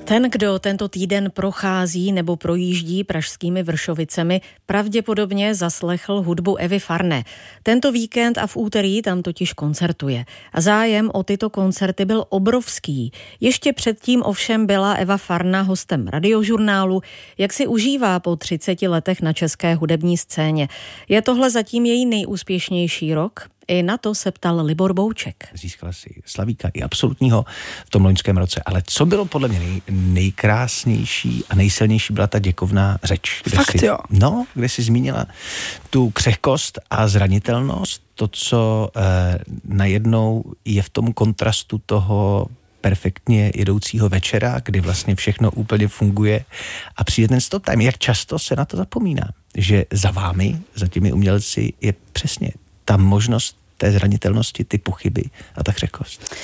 Ten, kdo tento týden prochází nebo projíždí pražskými Vršovicemi, pravděpodobně zaslechl hudbu Evy Farné. Tento víkend a v úterý tam totiž koncertuje. A zájem o tyto koncerty byl obrovský. Ještě předtím ovšem byla Eva Farná hostem Radiožurnálu, jak si užívá po 30 letech na české hudební scéně. Je tohle zatím její nejúspěšnější rok? I na to se ptal Libor Bouček. Získala si Slavíka i absolutního v tom loňském roce, ale co bylo podle mě nejkrásnější a nejsilnější byla ta děkovná řeč. Kde jsi zmínila tu křehkost a zranitelnost, to, co najednou je v tom kontrastu toho perfektně jedoucího večera, kdy vlastně všechno úplně funguje a přijde ten stop time. Jak často se na to zapomíná, že za vámi, za těmi umělci je přesně ta možnost té zranitelnosti, ty pochyby a ta křehkost.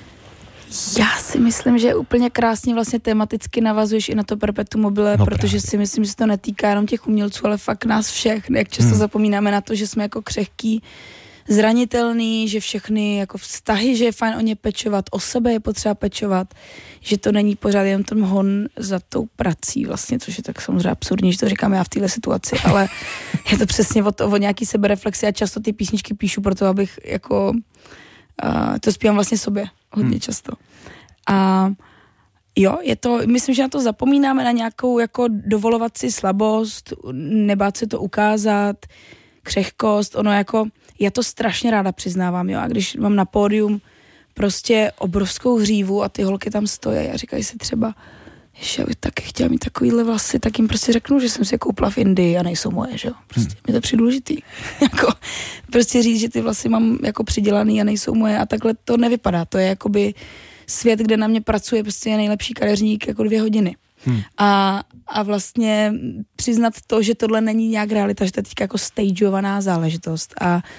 Já si myslím, že úplně krásně vlastně tematicky navazuješ i na to perpetuum mobile, protože právě si myslím, že se to netýká jenom těch umělců, ale fakt nás všech. Jak často zapomínáme na to, že jsme jako křehký, zranitelný, že všechny jako vztahy, že je fajn o ně pečovat, o sebe je potřeba pečovat, že to není pořád jen ten hon za tou prací vlastně, což je tak samozřejmě absurdní, že to říkám já v téhle situaci, ale je to přesně o nějaký sebereflexi a často ty písničky píšu proto, abych jako to zpívám vlastně sobě hodně často. A jo, je to, myslím, že na to zapomínáme, na nějakou jako dovolovat si slabost, nebát se to ukázat, křehkost, ono jako, já to strašně ráda přiznávám, jo, a když mám na pódium prostě obrovskou hřívu a ty holky tam stojí a říkají si třeba, že já bych taky chtěla mít takovýhle vlasy, tak jim prostě řeknu, že jsem si je koupila v Indii a nejsou moje, že jo, prostě mi to přijde důležitý, jako prostě říct, že ty vlasy mám jako přidělaný a nejsou moje a takhle to nevypadá, to je jakoby svět, kde na mě pracuje prostě nejlepší kadeřník jako 2 hodiny. A vlastně přiznat to, že tohle není nějak realita, že to je teďka jako stageovaná záležitost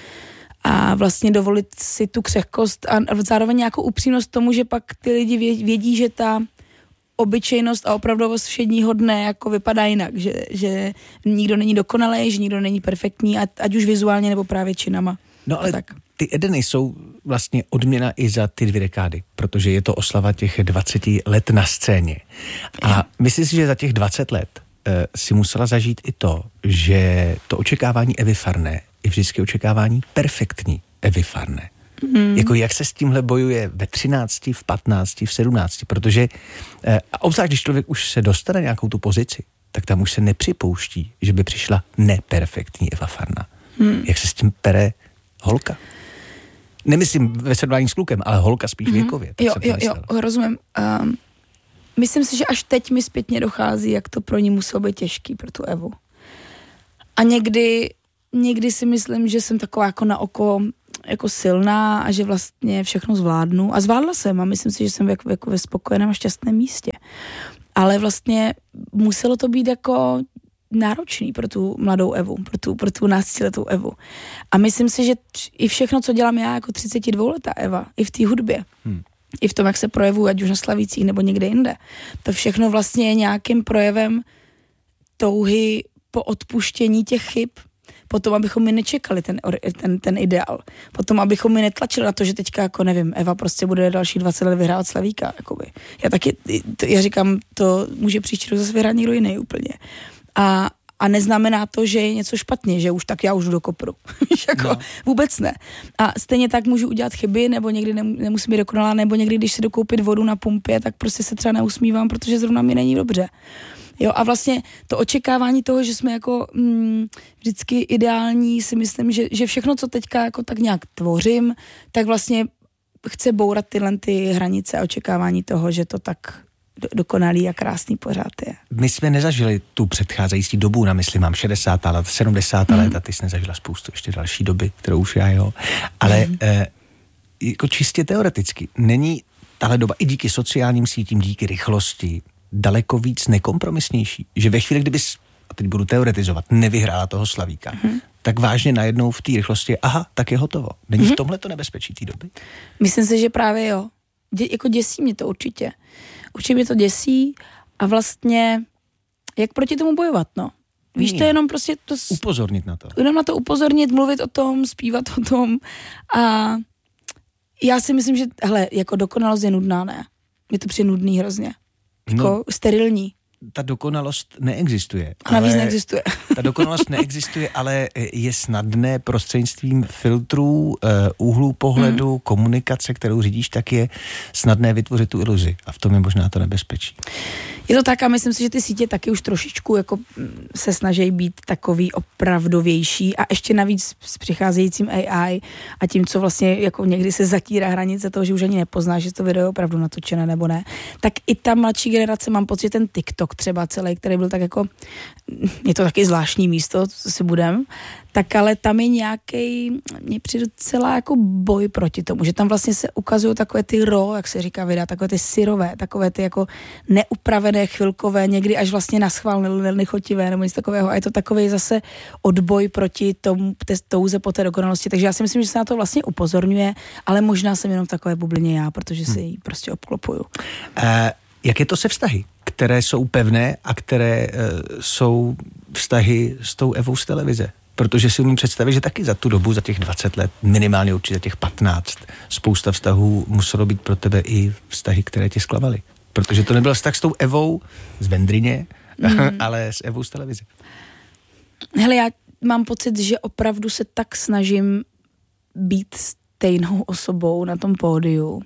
a vlastně dovolit si tu křehkost a zároveň nějakou upřímnost tomu, že pak ty lidi vědí, že ta obyčejnost a opravdovost všedního dne jako vypadá jinak, že nikdo není dokonalý, že nikdo není perfektní, ať už vizuálně nebo právě činama. No ale tak. Ty Edeny jsou vlastně odměna i za ty 2 dekády, protože je to oslava těch 20 let na scéně. A myslím si, že za těch 20 let si musela zažít i to, že to očekávání Evy Farné je vždycky očekávání perfektní Evy Farné. Jako jak se s tímhle bojuje ve 13, v 15, v 17, protože obzvlášť, když člověk už se dostane nějakou tu pozici, tak tam už se nepřipouští, že by přišla neperfektní Eva Farná. Jak se s tím pere holka? Nemyslím ve srovnání s klukem, ale holka spíš věkově. Jo, rozumím. Myslím si, že až teď mi zpětně dochází, jak to pro ní muselo být těžký, pro tu Evu. A někdy si myslím, že jsem taková jako na oko jako silná a že vlastně všechno zvládnu. A zvládla jsem a myslím si, že jsem jako ve spokojeném a šťastném místě. Ale vlastně muselo to být jako náročný pro tu mladou Evu, pro tu 12letou Evu. A myslím si, že i všechno, co dělám já jako 32letá Eva, i v té hudbě, i v tom, jak se projevuji, ať už na Slavících nebo někde jinde, to všechno vlastně je nějakým projevem touhy po odpuštění těch chyb, potom, abychom mi nečekali ten ideál. Potom, abychom mi netlačili na to, že teďka, jako nevím, Eva prostě bude další 20 let vyhrávat Slavíka, jakoby. Já říkám, to může příští rok zase vyhrát někdo jiný úplně. A neznamená to, že je něco špatně, že už tak já už jdu do kopru. Vůbec ne. A stejně tak můžu udělat chyby, nebo někdy nemusím být dokonalá, nebo někdy, když si dokoupit vodu na pumpě, tak prostě se třeba neusmívám, protože zrovna mi není dobře. Jo, a vlastně to očekávání toho, že jsme jako vždycky ideální, si myslím, že všechno, co teďka jako tak nějak tvořím, tak vlastně chce bourat tyhle ty hranice a očekávání toho, že to tak dokonalý a krásný pořád je. My jsme nezažili tu předcházející dobu, na mysli mám 60. let, 70. let a ty jsi nezažila spoustu ještě další doby, kterou už já, jo. Ale jako čistě teoreticky není tahle doba i díky sociálním sítím, díky rychlosti daleko víc nekompromisnější, že ve chvíli, kdybys, a teď budu teoretizovat, nevyhrála toho Slavíka, tak vážně najednou v té rychlosti, tak je hotovo. Není v tomhle to nebezpečí té doby? Myslím si, že právě jo. Jako děsí mě to určitě. Určitě mě to děsí a vlastně jak proti tomu bojovat, no. Víš, to je jenom prostě upozornit na to. Jenom na to upozornit, mluvit o tom, zpívat o tom a já si myslím, že hele, jako dokonalost je nudná, ne? Je to přijde nudný hrozně. jako sterilní. Ta dokonalost neexistuje. A navíc neexistuje. Ta dokonalost neexistuje, ale je snadné prostřednictvím filtrů, úhlů pohledu, komunikace, kterou řídíš, tak je snadné vytvořit tu iluzi. A v tom je možná to nebezpečí. Je to tak a myslím si, že ty sítě taky už trošičku jako se snaží být takový opravdovější a ještě navíc s přicházejícím AI a tím, co vlastně jako někdy se zatírá hranice toho, že už ani nepoznáš, že to video je opravdu natočené nebo ne, tak i ta mladší generace, mám pocit, ten TikTok třeba celý, který byl tak jako, je to taky zvláštní místo, co si budem, tak ale tam je nějaký, mně přijde celá jako boj proti tomu, že tam vlastně se ukazují takové ty jak se říká videa, takové ty syrové, takové ty jako neupravené, chvilkové, někdy až vlastně naschvál nechotivé nebo nic takového a je to takový zase odboj proti tomu touze po té dokonalosti, takže já si myslím, že se na to vlastně upozorňuje, ale možná jsem jenom v takové bublině já, protože si ji prostě obklopuju. Jak je to se vztahy, které jsou pevné a které jsou vztahy s tou Evou z televize? Protože si umím představit, že taky za tu dobu, za těch 20 let, minimálně určitě těch 15, spousta vztahů muselo být pro tebe i vztahy, které tě zklamaly. Protože to nebyl vztah s tou Evou z Vendryně, ale s Evou z televize. Hele, já mám pocit, že opravdu se tak snažím být stejnou osobou na tom pódiu,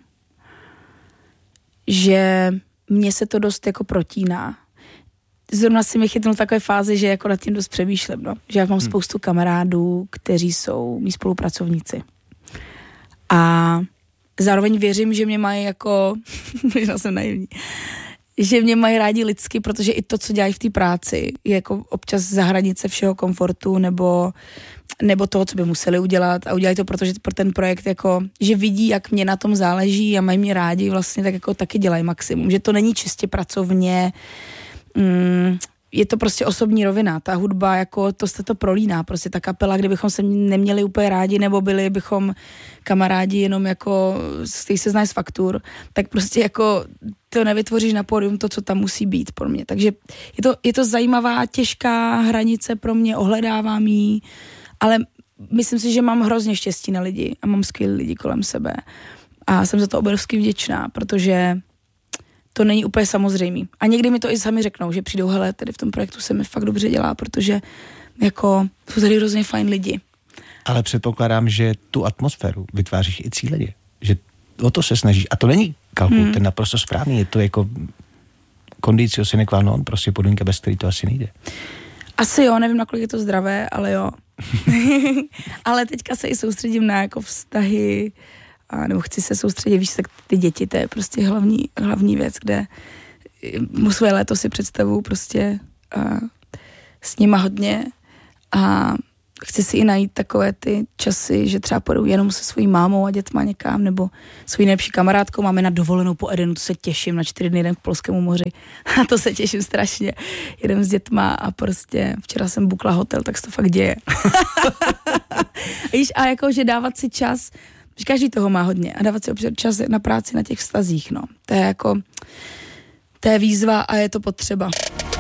že mně se to dost jako protíná. Zrovna si mi chytnul takové fázi, že jako nad tím dost přemýšlím, no. Že já mám spoustu kamarádů, kteří jsou mý spolupracovníci. A zároveň věřím, že mě mají jako, možná jsem naivní, že mě mají rádi lidsky, protože i to, co dělají v té práci, je jako občas za hranice všeho komfortu nebo toho, co by museli udělat a udělají to, protože pro ten projekt jako, že vidí, jak mě na tom záleží a mají mě rádi, vlastně tak jako taky dělají maximum. Že to není čistě pracovně, je to prostě osobní rovina, ta hudba, jako to se to prolíná, prostě ta kapela, kdybychom se neměli úplně rádi, nebo byli bychom kamarádi jenom jako, který se znají z faktur, tak prostě jako to nevytvoříš na pódium to, co tam musí být pro mě. Takže je to zajímavá, těžká hranice pro mě, ohledávám jí, ale myslím si, že mám hrozně štěstí na lidi a mám skvělý lidi kolem sebe a jsem za to obrovsky vděčná, protože to není úplně samozřejmý. A někdy mi to i sami řeknou, že přijdou, hele, tady v tom projektu se mi fakt dobře dělá, protože jako jsou tady hrozně fajn lidi. Ale předpokládám, že tu atmosféru vytváříš i cíleně. Že o to se snažíš. A to není kalkul, ten naprosto správný. Je to jako condicio sine qua non, prostě podmínka, bez který to asi nejde. Asi jo, nevím, nakolik je to zdravé, ale jo. Ale teďka se i soustředím na jako vztahy, nebo chci se soustředit, víš, tak ty děti, to je prostě hlavní věc, kde své léto si představuju prostě s nima hodně a chci si i najít takové ty časy, že třeba pojedu jenom se svojí mámou a dětma někam, nebo svojí nejlepší kamarádkou, máme na dovolenou po Edenu, to se těším, na 4 dny jdem k Polskému moři a to se těším strašně, jedem s dětma a prostě včera jsem bukla hotel, tak se to fakt děje. Víš, a jako, že dávat si čas, že každý toho má hodně a dávat si občas čas na práci na těch vztazích, no. To je jako, to je výzva a je to potřeba.